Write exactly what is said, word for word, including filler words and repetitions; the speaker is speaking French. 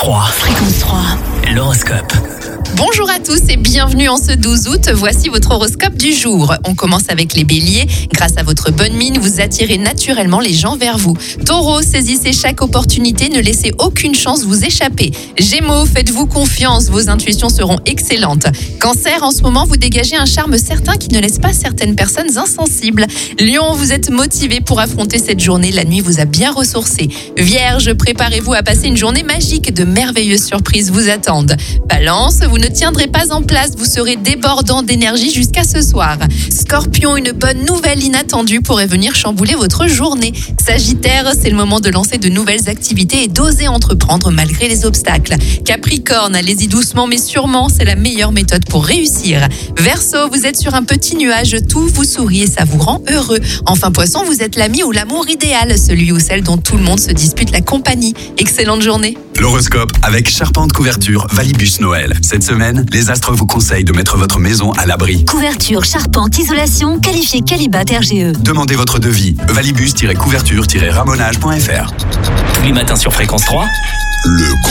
trois. Fréquence trois. L'horoscope. Bonjour à tous et bienvenue en ce douze août. Voici votre horoscope du jour. On commence avec les béliers. Grâce à votre bonne mine, vous attirez naturellement les gens vers vous. Taureau, saisissez chaque opportunité, ne laissez aucune chance vous échapper. Gémeaux, faites-vous confiance, vos intuitions seront excellentes. Cancer, en ce moment, vous dégagez un charme certain qui ne laisse pas certaines personnes insensibles. Lion, vous êtes motivé pour affronter cette journée, la nuit vous a bien ressourcé. Vierge, préparez-vous à passer une journée magique, de merveilleuses surprises vous attendent. Balance, vous ne tiendrez pas en place, vous serez débordant d'énergie jusqu'à ce soir. Scorpion, une bonne nouvelle inattendue pourrait venir chambouler votre journée. Sagittaire, c'est le moment de lancer de nouvelles activités et d'oser entreprendre malgré les obstacles. Capricorne, allez-y doucement mais sûrement, c'est la meilleure méthode pour réussir. Verseau, vous êtes sur un petit nuage, tout vous sourit et ça vous rend heureux. Enfin Poisson, vous êtes l'ami ou l'amour idéal, celui ou celle dont tout le monde se dispute la compagnie. Excellente journée. L'horoscope avec Charpente Couverture Valibus Noël. Cette semaine, les astres vous conseillent de mettre votre maison à l'abri. Couverture, charpente, isolation, qualifié Qualibat R G E. Demandez votre devis. valibus-couverture-ramonage point f r. Tous les matins sur Fréquence trois. Le